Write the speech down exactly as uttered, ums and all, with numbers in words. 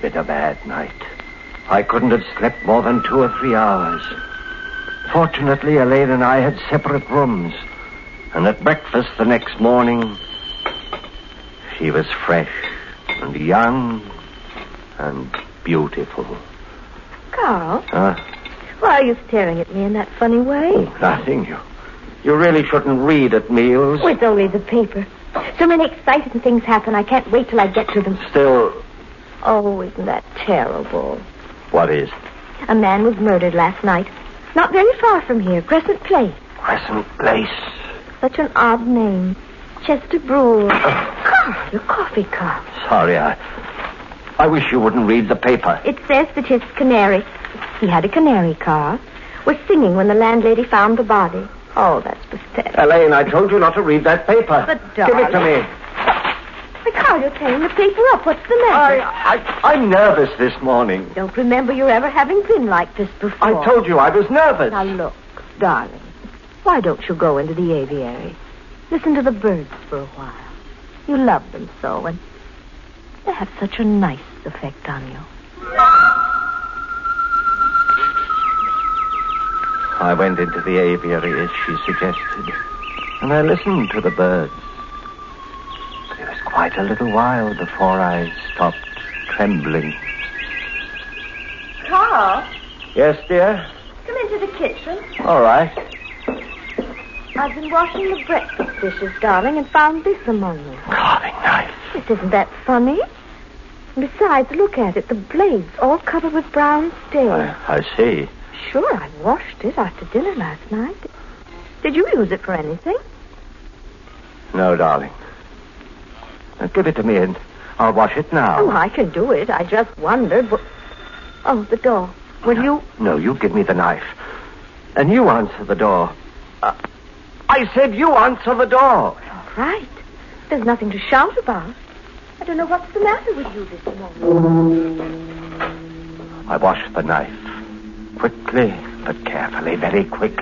been a bad night. I couldn't have slept more than two or three hours. Fortunately, Elaine and I had separate rooms. And at breakfast the next morning, she was fresh and young and beautiful. Carl? Huh? Why are you staring at me in that funny way? Oh, nothing. You, you really shouldn't read at meals. Oh, it's only the paper. So many exciting things happen. I can't wait till I get to them. Still... Oh, isn't that terrible? What is? A man was murdered last night. Not very far from here. Crescent Place. Crescent Place. Such an odd name. Chester Brewer. Carl, your coffee cup. Sorry, I... I wish you wouldn't read the paper. It says that his canary... He had a canary, Carl. Was singing when the landlady found the body. Oh, that's pathetic. Elaine, I told you not to read that paper. But, Give it to darling. me. Why, Carl, you're tearing the paper up. What's the matter? I, I, I'm nervous this morning. Don't remember you ever having been like this before. I told you I was nervous. Now, look, darling. Why don't you go into the aviary? Listen to the birds for a while. You love them so, and they have such a nice effect on you. I went into the aviary as she suggested, and I listened to the birds. But it was quite a little while before I stopped trembling. Carl, Yes, dear? come into the kitchen. All right. I've been washing the breakfast dishes, darling, and found this among them. Carving knife. This isn't that funny. Besides, look at it. The blade's all covered with brown stains. I, I see. Sure, I washed it after dinner last night. Did you use it for anything? No, darling. Now, give it to me and I'll wash it now. Oh, I can do it. I just wondered. But... Oh, the door. Will no, you... No, you give me the knife. And you answer the door. Uh, I said you answer the door. All right. There's nothing to shout about. I don't know what's the matter with you this morning. I washed the knife. Quickly, but carefully, very quickly.